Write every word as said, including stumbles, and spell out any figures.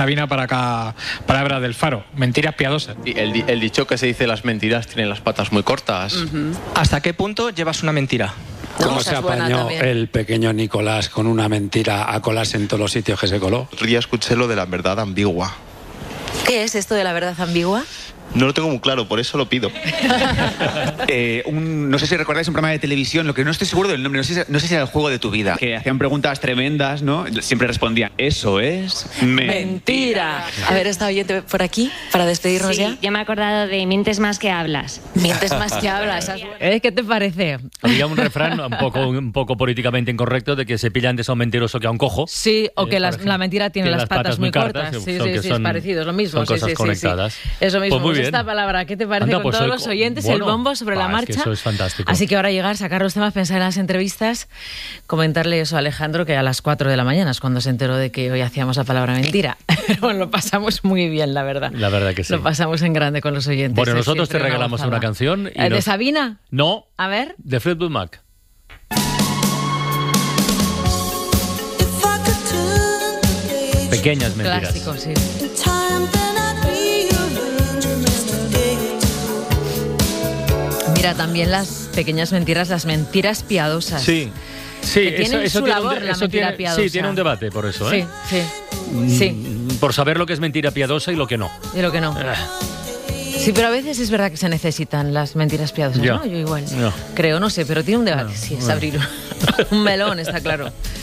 Sabina para acá, palabra del Faro, mentiras piadosas. Y el, el dicho que se dice las mentiras tienen las patas muy cortas. Uh-huh. ¿Hasta qué punto llevas una mentira? ¿Cómo No, se apañó el pequeño Nicolás con una mentira a colarse en todos los sitios que se coló? Otro día escuché lo de la verdad ambigua. ¿Qué es esto de la verdad ambigua? No lo tengo muy claro, por eso lo pido. eh, un, no sé si recordáis un programa de televisión, lo que no estoy seguro del nombre, no sé, no sé si era El Juego de tu Vida, que hacían preguntas tremendas, ¿no? Siempre respondían, eso es mentira. Mentira. A ver, ¿está oyente por aquí para despedirnos Sí, ya? yo me he acordado de mientes más que hablas. Mientes más que hablas. ¿Eh? ¿Qué te parece? Había un refrán un poco, un poco políticamente incorrecto de que se pillan de son mentiroso que a un cojo. Sí, o que eh, las, la mentira tiene, tiene las, las patas, patas muy cortas. cortas. Sí, sí, sí, son, es parecido, es lo mismo. Son sí, cosas sí, conectadas. Sí, sí. Es lo mismo. Pues muy bien. Esta palabra, ¿qué te parece? Anda, con pues todos hoy, los oyentes, bueno, el bombo sobre bah, la marcha. Es que eso es fantástico. Así que ahora llegar, sacar los temas, pensar en las entrevistas, comentarle eso a Alejandro, que a las cuatro de la mañana es cuando se enteró de que hoy hacíamos la palabra mentira. Pero bueno, lo pasamos muy bien, la verdad. La verdad que sí. Lo pasamos en grande con los oyentes. Bueno, nosotros te regalamos una, una canción. Y ¿De nos... Sabina? No. A ver. De Fleetwood Mac. Pequeñas mentiras. Clásico, sí. Mira, también las pequeñas mentiras, las mentiras piadosas. Sí, sí, que eso, eso su tiene, labor, un, la eso mentira tiene, piadosa. sí, tiene un debate por eso, ¿eh? Sí, sí, sí. Por saber lo que es mentira piadosa y lo que no. Y lo que no. Ah. Sí, pero a veces es verdad que se necesitan las mentiras piadosas, Yo. ¿no? Yo igual. No. Creo, no sé, pero tiene un debate. No. Sí, es Bueno. abrir un melón, está claro.